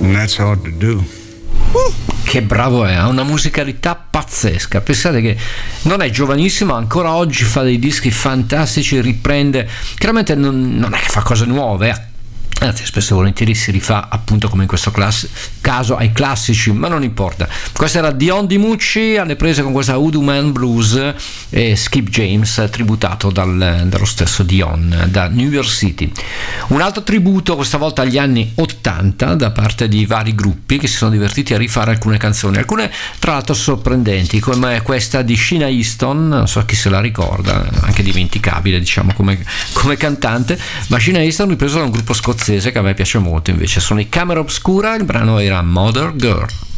and that's hard to do. Che bravo è, ha una musicalità pazzesca. Pensate che non è giovanissimo, ancora oggi fa dei dischi fantastici, riprende, chiaramente non è che fa cose nuove, anzi spesso e volentieri si rifà, appunto come in questo caso, ai classici, ma non importa. Questo era Dion DiMucci alle prese con questa Voodoo Man Blues e Skip James, tributato dallo stesso Dion, da New York City. Un altro tributo, questa volta agli anni 80, da parte di vari gruppi che si sono divertiti a rifare alcune canzoni, alcune tra l'altro sorprendenti, come questa di Sheena Easton, non so chi se la ricorda, anche dimenticabile diciamo come cantante, ma Sheena Easton ripresa da un gruppo scozzese che a me piace molto invece, sono i Camera Obscura, il brano era Mother Girl.